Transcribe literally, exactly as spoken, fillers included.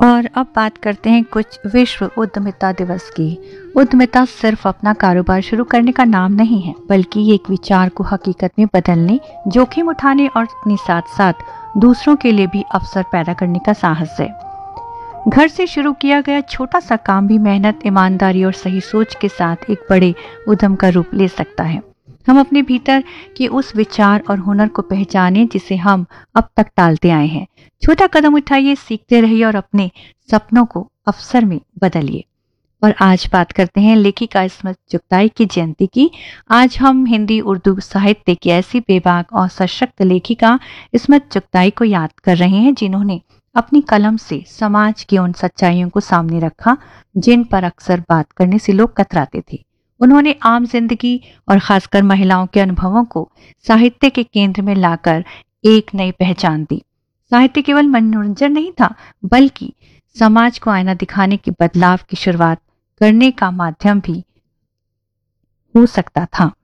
और अब बात करते हैं कुछ विश्व उद्यमिता दिवस की। उद्यमिता सिर्फ अपना कारोबार शुरू करने का नाम नहीं है, बल्कि ये एक विचार को हकीकत में बदलने, जोखिम उठाने और अपने साथ साथ दूसरों के लिए भी अवसर पैदा करने का साहस है। घर से शुरू किया गया छोटा सा काम भी मेहनत, ईमानदारी और सही सोच के साथ एक बड़े उद्यम का रूप ले सकता है। हम अपने भीतर के उस विचार और हुनर को पहचानें जिसे हम अब तक टालते आए हैं। छोटा कदम उठाइए, सीखते रहिए और अपने सपनों को अवसर में बदलिए। और आज बात करते हैं लेखिका इस्मत चुगताई की जयंती की। आज हम हिंदी उर्दू साहित्य की ऐसी बेबाक और सशक्त लेखिका इस्मत चुगताई को याद कर रहे हैं, जिन्होंने अपनी कलम से समाज की उन सच्चाइयों को सामने रखा जिन पर अक्सर बात करने से लोग कतराते थे। उन्होंने आम जिंदगी और खासकर महिलाओं के अनुभवों को साहित्य के केंद्र में लाकर एक नई पहचान दी। साहित्य केवल मनोरंजन नहीं था, बल्कि समाज को आईना दिखाने की, बदलाव की शुरुआत करने का माध्यम भी हो सकता था।